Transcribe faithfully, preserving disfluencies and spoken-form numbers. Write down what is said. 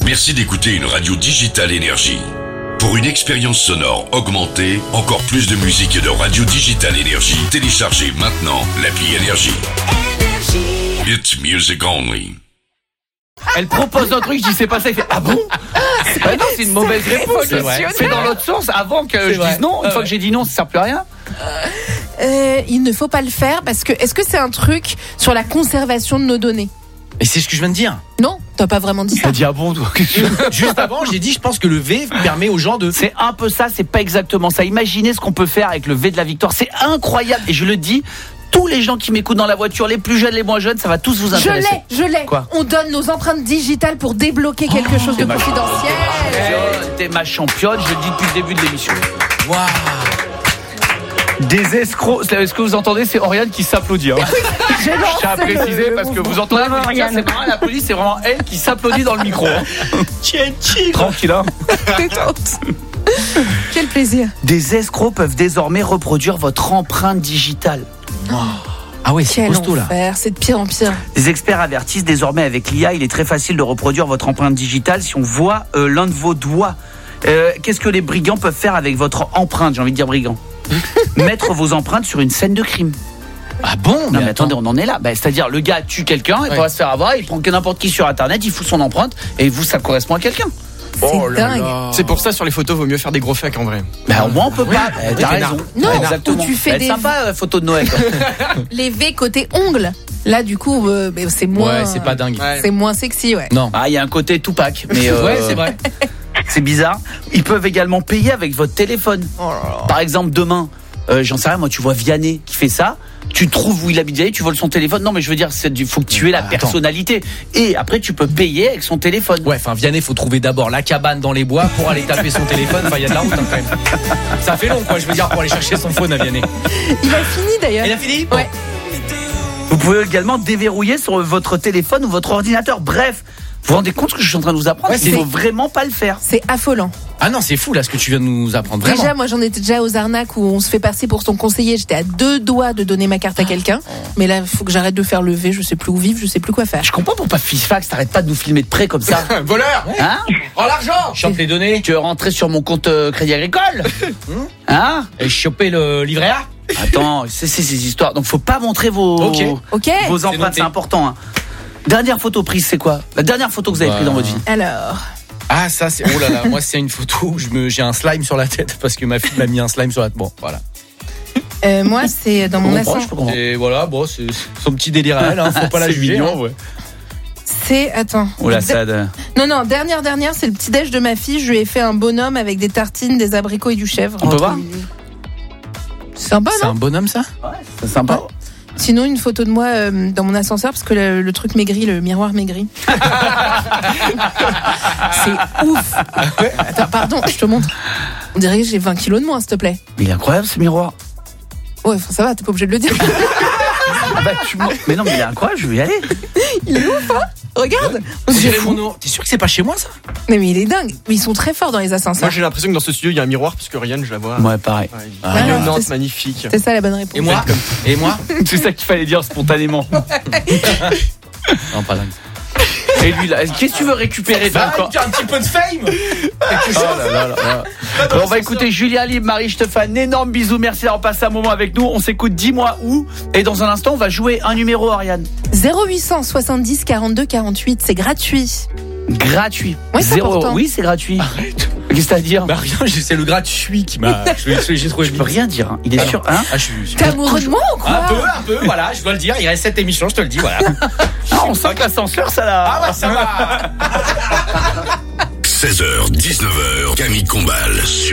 Merci d'écouter une radio Digital Énergie. Pour une expérience sonore augmentée, encore plus de musique et de radio Digital Énergie, téléchargez maintenant l'appli Énergie. It's music only. Elle propose un truc, je dis c'est pas ça, il fait ah bon? Bah non, c'est une mauvaise réponse. C'est dans l'autre sens. Avant que c'est je vrai. dise non, une fois que j'ai dit non, ça sert plus à rien. Euh, il ne faut pas le faire parce que est-ce que c'est un truc sur la conservation de nos données? Et c'est ce que je viens de dire. Non, t'as pas vraiment dit ça. T'as dit ah bon toi? Juste avant, j'ai dit je pense que le V permet aux gens de. C'est un peu ça, c'est pas exactement ça. Imaginez ce qu'on peut faire avec le V de la victoire, c'est incroyable et je le dis. Tous les gens qui m'écoutent dans la voiture, les plus jeunes, les moins jeunes, ça va tous vous intéresser. Je l'ai, je l'ai. Quoi? On donne nos empreintes digitales pour débloquer quelque oh, chose de confidentiel. T'es ma championne, je le dis depuis le début de l'émission. Waouh. Des escrocs. Ce que vous entendez, c'est Oriane qui s'applaudit. Hein. Je tiens à préciser parce que vous entendez vous dire, c'est pas la police, c'est vraiment elle qui s'applaudit dans le micro. Tiens, tiens. Tranquille. Hein. Quel plaisir. Des escrocs peuvent désormais reproduire votre empreinte digitale. Oh. Ah ouais, c'est Quel costaud là. enfer, c'est de pire en pire. Les experts avertissent désormais avec l'I A, il est très facile de reproduire votre empreinte digitale si on voit euh, l'un de vos doigts. Euh, qu'est-ce que les brigands peuvent faire avec votre empreinte? J'ai envie de dire brigands. Mettre vos empreintes sur une scène de crime. Ah bon? Non mais, mais attendez, on en est là. Bah, c'est-à-dire le gars tue quelqu'un, il ouais. va se faire avoir, il prend que n'importe qui sur internet, il fout son empreinte et vous ça correspond à quelqu'un. C'est oh dingue. Là. C'est pour ça sur les photos vaut mieux faire des gros fakes en vrai. Bah au moins on peut oui. pas. Bah, t'as raison. Non, ouais, exactement. Où tu fais bah, des sympa la photo de Noël. Les V côté ongles. Là du coup euh, c'est moins. Ouais, c'est pas dingue. Ouais. C'est moins sexy, ouais. Non. Ah il y a un côté Tupac, mais euh, ouais c'est vrai. C'est bizarre. Ils peuvent également payer avec votre téléphone. Oh là là. Par exemple demain, euh, j'en sais rien, moi tu vois Vianney qui fait ça. Tu trouves où il habite, tu voles son téléphone. Non mais je veux dire, il faut que tu aies la personnalité. Et après tu peux payer avec son téléphone. Ouais, enfin Vianney, faut trouver d'abord la cabane dans les bois pour aller taper son téléphone. Enfin il y a de la route hein, quand même. Ça fait long quoi, je veux dire, pour aller chercher son phone à Vianney. Il a fini d'ailleurs. Il a fini? Ouais. Vous pouvez également déverrouiller sur votre téléphone ou votre ordinateur. Bref, vous vous rendez compte ce que je suis en train de vous apprendre? Il ouais, faut vraiment pas le faire. C'est affolant. Ah non, c'est fou là ce que tu viens de nous apprendre. Vraiment. Déjà, moi j'en étais déjà aux arnaques où on se fait passer pour son conseiller. J'étais à deux doigts de donner ma carte à quelqu'un. Mais là, il faut que j'arrête de faire le V. Je sais plus où vivre, je sais plus quoi faire. Je comprends pourquoi Fifax t'arrêtes pas de nous filmer de près comme ça. Voleur. Hein? Prends l'argent. Chope les données. Tu veux rentrer sur mon compte euh, Crédit Agricole? Hein? Et choper le livret A? Attends, c'est, c'est ces histoires. Donc faut pas montrer vos, okay. Okay. vos empreintes, c'est, c'est important. Hein. Dernière photo prise, c'est quoi? La dernière photo que vous avez bah... prise dans votre vie? Alors. Ah ça c'est oh là là, moi c'est une photo où je me j'ai un slime sur la tête parce que ma fille m'a mis un slime sur la tête. Bon, voilà. Euh, moi c'est dans mon ascenseur. Et voilà, bon, c'est son petit délire à elle, hein, faut pas la juger. Hein. Ouais. C'est attends. Oh là ça. De... Non non, dernière dernière, c'est le petit déj de ma fille, je lui ai fait un bonhomme avec des tartines, des abricots et du chèvre. On peut voir? C'est sympa, non? C'est un bonhomme ça? Ouais, c'est sympa. Ouais. Sinon, une photo de moi euh, dans mon ascenseur parce que le, le truc maigrit, le miroir maigrit. C'est ouf. Attends, pardon, je te montre. On dirait que j'ai vingt kilos de moins, s'il te plaît. Mais il est incroyable ce miroir. Ouais, ça va, t'es pas obligé de le dire. Ah bah, tu... Mais non, mais il est incroyable, je vais y aller. Il est ouf, hein? Regarde. On dirait mon nom. T'es sûr que c'est pas chez moi ça? Mais, mais il est dingue. Mais ils sont très forts dans les ascenseurs. Moi j'ai l'impression que dans ce studio il y a un miroir parce que Ryan je la vois. Ouais, pareil. Ouais, ah, rayonnante, ah, magnifique. C'est ça la bonne réponse. Et moi? Et moi? C'est ça qu'il fallait dire spontanément. Non, pas dingue. Et lui là, qu'est-ce que tu veux récupérer bah, encore? Un petit peu de fame. Oh là là là là. Bon, on va écouter Julien Libre, Marie, je te fais un énorme bisou, merci d'avoir passé un moment avec nous. On s'écoute dis-moi où. Et dans un instant on va jouer un numéro, Ariane. zéro huit cent soixante-dix quarante-deux quarante-huit, c'est gratuit. Gratuit. Oui, c'est important. Oui, c'est gratuit. Arrête. Qu'est-ce que t'as à dire? Bah rien, c'est le gratuit qui m'a. J'ai trouvé. Je peux rien dire. Hein. Il est ah sûr. Hein ah, je suis. T'es amoureux de moi ou quoi? Un peu, un peu. Voilà, je dois le dire. Il reste cette émission, je te le dis. Voilà. Ah, on sent que l'ascenseur, ça l'a. Ah ouais, ça va. seize heures dix-neuf heures, Camille Combal sur